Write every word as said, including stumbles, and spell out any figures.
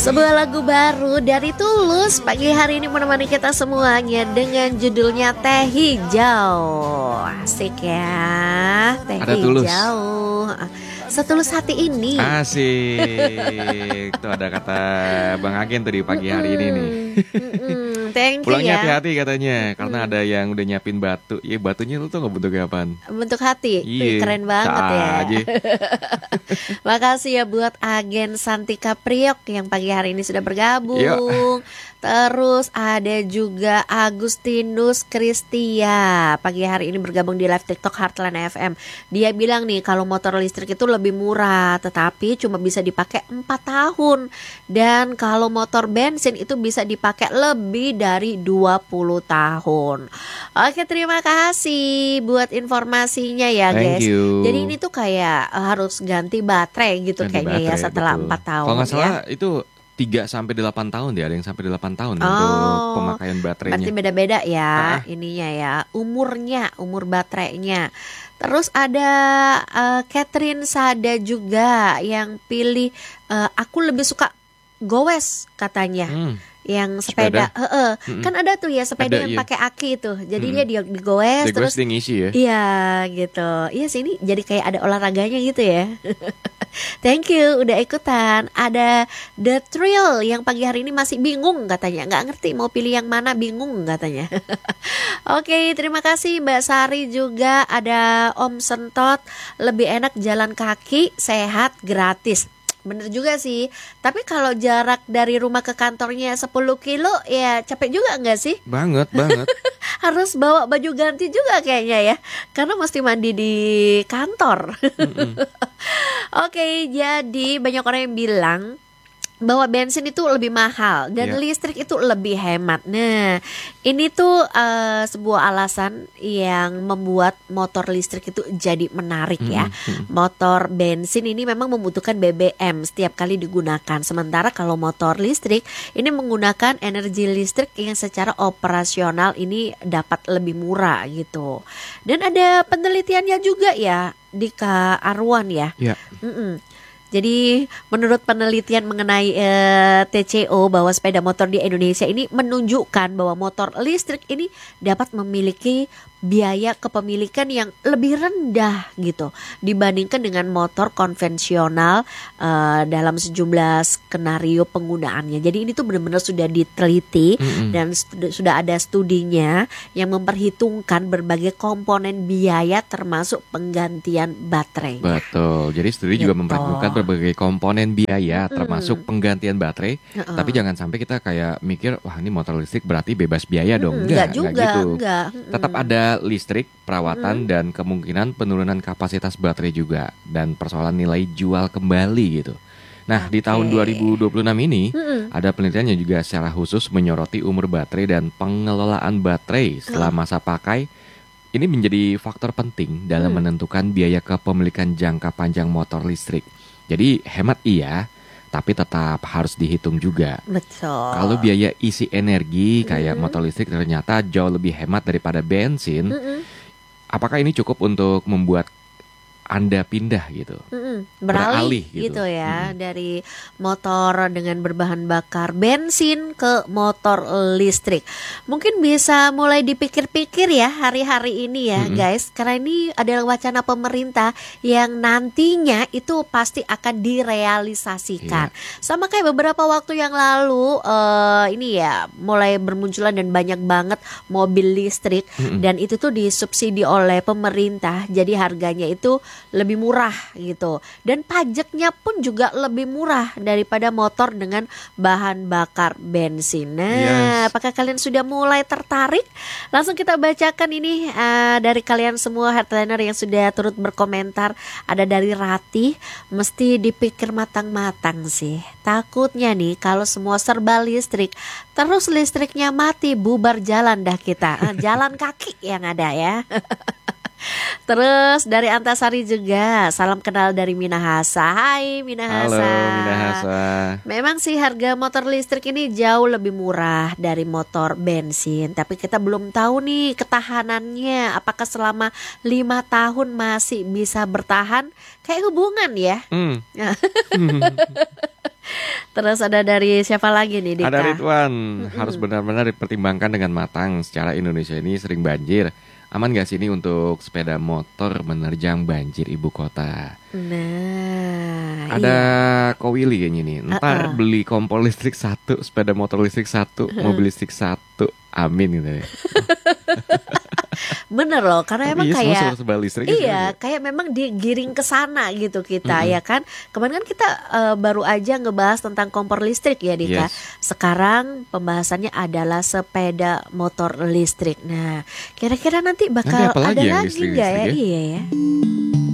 Sebuah lagu baru dari Tulus pagi hari ini menemani kita semuanya dengan judulnya Teh Hijau. Asik ya, Teh Ada Hijau. Tulus. Setulus hati ini. Asik. Tuh ada kata Bang Agen tuh di pagi hari ini nih. Thank you. Pulangnya ya. hati-hati katanya, karena ada yang udah nyiapin batu. Ya batunya lu tuh nggak bentuknya apaan? Bentuk hati. Iya, Wih, keren banget ya. aja. Makasih ya buat Agen Santika Priok yang pagi hari ini sudah bergabung. Terus ada juga Agustinus Kristia pagi hari ini bergabung di live TikTok Heartland F M. Dia bilang nih kalau motor listrik itu lebih murah, tetapi cuma bisa dipakai empat tahun. Dan kalau motor bensin itu bisa dipakai lebih dari dua puluh tahun. Oke, terima kasih buat informasinya ya guys. Thank you. Jadi ini tuh kayak harus ganti baterai gitu Ganti kayaknya ya baterai, setelah betul. empat tahun. Kalau nggak salah ya. itu tiga sampai delapan tahun deh, ada yang sampai delapan tahun Oh, untuk pemakaian baterainya. Berarti beda-beda ya Ah. ininya ya, umurnya, umur baterainya. Terus ada uh, Catherine Sada juga yang pilih uh, aku lebih suka gowes katanya. Hmm. Yang sepeda, Sepeda. Heeh. Mm-mm. Kan ada tuh ya sepeda Ada, yang iya. pakai aki itu. Jadi Mm-mm. dia di digoes Dia terus dia ngisi ya. iya gitu. Iya sih ini jadi kayak ada olahraganya gitu ya. Thank you udah ikutan. Ada The Thrill yang pagi hari ini masih bingung katanya, nggak ngerti mau pilih yang mana, bingung katanya. Oke, terima kasih Mbak Sari juga. Ada Om Sentot, lebih enak jalan kaki, sehat, gratis. Bener juga sih. Tapi kalau jarak dari rumah ke kantornya sepuluh kilo ya capek juga nggak sih? Banget, banget. Harus bawa baju ganti juga kayaknya ya, karena mesti mandi di kantor. Oke, jadi banyak orang yang bilang bahwa bensin itu lebih mahal dan Ya. listrik itu lebih hemat. Nah, ini tuh uh, sebuah alasan yang membuat motor listrik itu jadi menarik ya. Mm-mm. Motor bensin ini memang membutuhkan B B M setiap kali digunakan. Sementara kalau motor listrik ini menggunakan energi listrik yang secara operasional ini dapat lebih murah gitu. Dan ada penelitiannya juga ya di K Arwan ya. Ya. Mm-mm. Jadi menurut penelitian mengenai eh, T C O bahwa sepeda motor di Indonesia ini menunjukkan bahwa motor listrik ini dapat memiliki biaya kepemilikan yang lebih rendah gitu dibandingkan dengan motor konvensional eh, dalam sejumlah skenario penggunaannya. Jadi ini tuh benar-benar sudah diteliti Mm-mm. dan stud- sudah ada studinya yang memperhitungkan berbagai komponen biaya termasuk penggantian baterai. Betul. Jadi studi juga Gitu. memperhitungkan berbagai komponen biaya Mm-mm. termasuk penggantian baterai. Heeh. Tapi jangan sampai kita kayak mikir wah ini motor listrik berarti bebas biaya Mm-mm, dong. Enggak, juga, enggak gitu. enggak. Mm-mm. Tetap ada listrik, perawatan dan kemungkinan penurunan kapasitas baterai juga dan persoalan nilai jual kembali gitu. Nah, di tahun Oke. dua ribu dua puluh enam ini Mm-mm. ada penelitian yang juga secara khusus menyoroti umur baterai dan pengelolaan baterai setelah masa pakai. Ini menjadi faktor penting dalam Hmm. menentukan biaya kepemilikan jangka panjang motor listrik. Jadi hemat iya, tapi tetap harus dihitung juga. Betul. Kalau biaya isi energi kayak Mm-mm. motor listrik ternyata jauh lebih hemat daripada bensin, Mm-mm. apakah ini cukup untuk membuat Anda pindah gitu? Mm-mm. Beralih Beralih gitu. gitu ya Mm-mm. dari motor dengan berbahan bakar bensin ke motor listrik. Mungkin bisa mulai dipikir-pikir ya hari-hari ini ya Mm-mm. guys, karena ini adalah wacana pemerintah yang nantinya itu pasti akan direalisasikan. Sama kayak beberapa waktu yang lalu eh, ini ya mulai bermunculan dan banyak banget mobil listrik. Mm-mm. Dan itu tuh disubsidi oleh pemerintah, jadi harganya itu lebih murah gitu. Dan pajaknya pun juga lebih murah daripada motor dengan bahan bakar bensin. Nah, Yes. apakah kalian sudah mulai tertarik? Langsung kita bacakan ini eh, dari kalian semua Heartlander yang sudah turut berkomentar. Ada dari Ratih, mesti dipikir matang-matang sih. Takutnya nih kalau semua serba listrik, terus listriknya mati, bubar jalan dah kita. Eh, jalan kaki yang ada ya. Terus dari Antasari juga, salam kenal dari Minahasa. Hai Minahasa. Halo Minahasa. Memang sih harga motor listrik ini jauh lebih murah dari motor bensin, tapi kita belum tahu nih ketahanannya. Apakah selama lima tahun masih bisa bertahan? Kayak hubungan ya. Hmm. Terus ada dari siapa lagi nih, Dika? Ada Ridwan, mm-hmm. harus benar-benar dipertimbangkan dengan matang. Secara Indonesia ini sering banjir. Aman gak sih ini untuk sepeda motor menerjang banjir ibu kota? Nah, ada iya. Kowili kayaknya nih. Ntar uh-uh. beli kompor listrik satu, sepeda motor listrik satu, uh-huh. mobil listrik satu. Amin gitu ya. Bener loh, karena emang iya, kayak listrik iya, kayak memang digiring ke sana gitu kita, mm-hmm. ya kan. Kemarin kan kita uh, baru aja ngebahas tentang kompor listrik ya, Dika. Yes. Sekarang pembahasannya adalah sepeda motor listrik. Nah, kira-kira nanti bakal nanti ada lagi nggak ya? Iya ya.